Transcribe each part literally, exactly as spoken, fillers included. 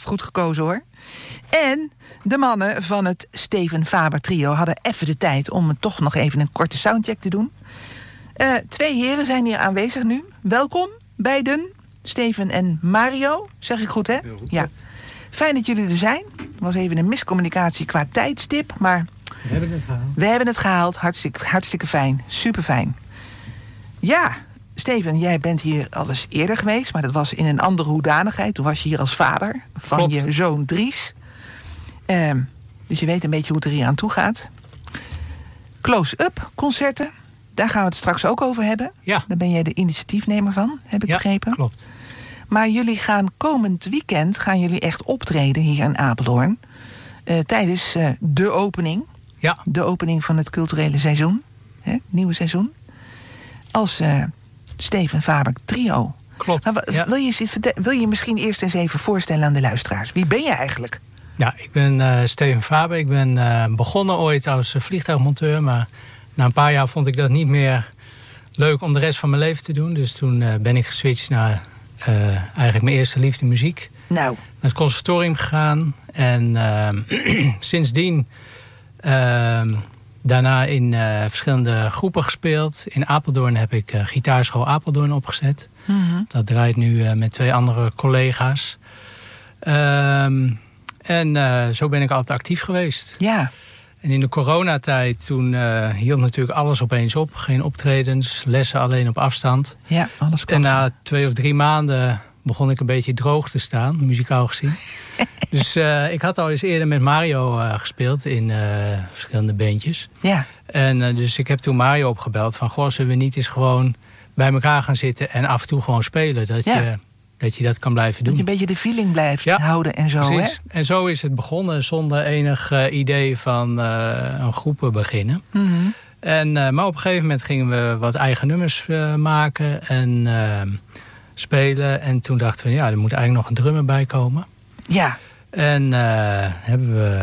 goed gekozen hoor. En de mannen van het Steven Faber trio hadden even de tijd om toch nog even een korte soundcheck te doen. Uh, twee heren zijn hier aanwezig nu. Welkom, beiden. Steven en Mario. Zeg ik goed, hè? Heel goed. Ja. Fijn dat jullie er zijn. Er was even een miscommunicatie qua tijdstip, maar We hebben het gehaald. we hebben het gehaald. Hartstikke, hartstikke fijn. Super fijn. Ja, Steven, jij bent hier al eens eerder geweest, maar dat was in een andere hoedanigheid. Toen was je hier als vader van Klopt. je zoon Dries. Uh, dus je weet een beetje hoe het er hier aan toe gaat. Close-up concerten. Daar gaan we het straks ook over hebben. Ja. Daar ben jij de initiatiefnemer van, heb ik Ja, begrepen. klopt. Maar jullie gaan komend weekend gaan jullie echt optreden hier in Apeldoorn. Uh, tijdens uh, de opening. Ja. De opening van het culturele seizoen. Hè, nieuwe seizoen. Als uh, Steven Faber trio. Klopt. Maar, wa- ja. wil, je, eens iets verte- wil je misschien eerst eens even voorstellen aan de luisteraars? Wie ben je eigenlijk? ja, ik ben uh, Steven Faber. Ik ben uh, begonnen ooit als uh, vliegtuigmonteur. Maar na een paar jaar vond ik dat niet meer leuk om de rest van mijn leven te doen. Dus toen uh, ben ik geswitcht naar uh, eigenlijk mijn eerste liefde muziek. Nou, Naar het conservatorium gegaan. En uh, sindsdien uh, daarna in uh, verschillende groepen gespeeld. In Apeldoorn heb ik uh, Gitaarschool Apeldoorn opgezet. mm-hmm. Dat draait nu uh, met twee andere collega's. Um, en uh, zo ben ik altijd actief geweest. Ja, En in de coronatijd, toen uh, hield natuurlijk alles opeens op. Geen optredens, lessen alleen op afstand. ja, alles En komt. na twee of drie maanden begon ik een beetje droog te staan, muzikaal gezien. Dus uh, ik had al eens eerder met Mario uh, gespeeld in uh, verschillende bandjes. Ja, En uh, dus ik heb toen Mario opgebeld van... goh, zullen we niet eens gewoon bij elkaar gaan zitten en af en toe gewoon spelen? Dat, Ja. je, dat je dat kan blijven dat doen. je een beetje de feeling blijft Ja, houden en zo, hè? Precies. En zo is het begonnen zonder enig uh, idee van uh, een groep beginnen. Mm-hmm. En, uh, maar op een gegeven moment gingen we wat eigen nummers uh, maken en uh, spelen. En toen dachten we, ja, er moet eigenlijk nog een drummer bij komen. Ja, En uh, hebben we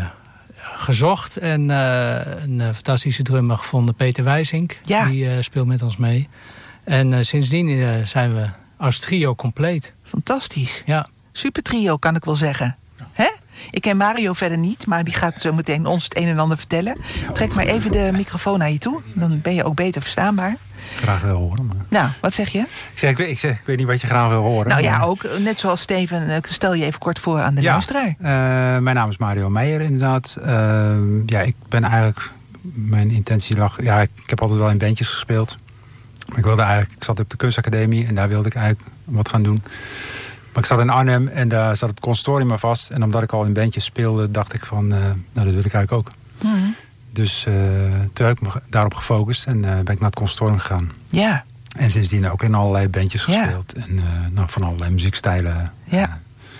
gezocht en uh, een uh, fantastische drummer gevonden, Peter Wijsink. Ja. Die uh, speelt met ons mee. En uh, sindsdien uh, zijn we als trio compleet. fantastisch. Ja. Super trio, kan ik wel zeggen. Hè? Ik ken Mario verder niet, maar die gaat zo meteen ons het een en ander vertellen. Trek maar even de microfoon naar je toe. Dan ben je ook beter verstaanbaar. Graag wil horen. Maar... Nou, wat zeg je? Ik, zeg, ik, weet, ik, zeg, ik weet niet wat je graag wil horen. Nou ja, maar... ook net zoals Steven, eh, stel je even kort voor aan de Ja, luisteraar. uh, mijn naam is Mario Meijer inderdaad. Uh, ja, ik ben eigenlijk... Mijn intentie lag... Ja, ik, ik heb altijd wel in bandjes gespeeld. Maar ik wilde eigenlijk... Ik zat op de kunstacademie en daar wilde ik eigenlijk wat gaan doen. Maar ik zat in Arnhem en daar zat het conservatorium maar vast. En omdat ik al in bandjes speelde, dacht ik van... Uh, nou, dat wil ik eigenlijk ook. Mm-hmm. Dus uh, toen heb ik me daarop gefocust en uh, ben ik naar het conservatorium gegaan. Ja, En sindsdien ook in allerlei bandjes Ja. gespeeld. En uh, nou, van allerlei muziekstijlen. Ja. Uh,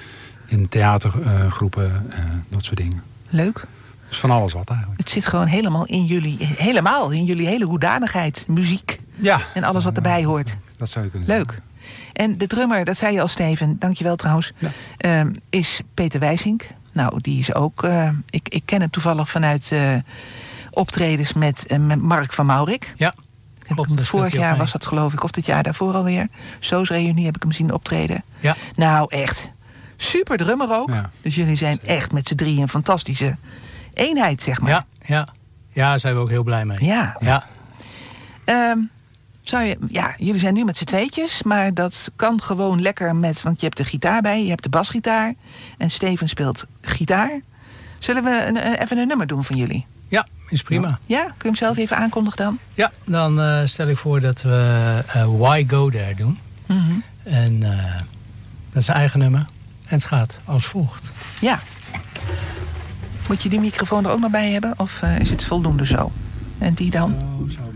in theatergroepen, uh, dat soort dingen. leuk. Dus van alles wat eigenlijk. Het zit gewoon helemaal in jullie, helemaal in jullie hele hoedanigheid. Muziek Ja. en alles wat erbij hoort. Dat zou je kunnen Leuk. En de drummer, dat zei je al Steven, dankjewel trouwens, Ja. um, is Peter Wijsink. Nou, die is ook, uh, ik, ik ken hem toevallig vanuit uh, optredens met, uh, met Mark van Maurik. Ja, Ik heb klopt, hem, daar vorig speelt hij ook jaar mee. was dat geloof ik, of dit jaar daarvoor alweer. Soos reunie heb ik hem zien optreden. Ja. Nou, echt. Super drummer ook. Ja. Dus jullie zijn echt met z'n drieën een fantastische eenheid, zeg maar. Ja, ja. Ja, daar zijn we ook heel blij mee. Ja. Ja. Um, zou je, ja, jullie zijn nu met z'n tweetjes, maar dat kan gewoon lekker met... want je hebt de gitaar bij, je hebt de basgitaar... en Steven speelt gitaar. Zullen we een, een, even een nummer doen van jullie? Ja, is prima. Ja? Kun je hem zelf even aankondigen dan? Ja, dan uh, stel ik voor dat we uh, Why Go There doen. Mm-hmm. En uh, dat is een eigen nummer. En het gaat als volgt. Ja. Moet je die microfoon er ook nog bij hebben? Of uh, is het voldoende zo? En die dan? Zo, zo.